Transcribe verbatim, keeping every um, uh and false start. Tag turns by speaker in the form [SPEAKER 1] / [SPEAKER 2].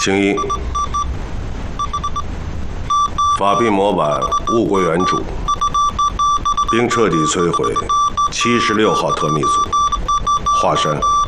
[SPEAKER 1] 请一，法币模板物归原主，并彻底摧毁七十六号特密组。华山。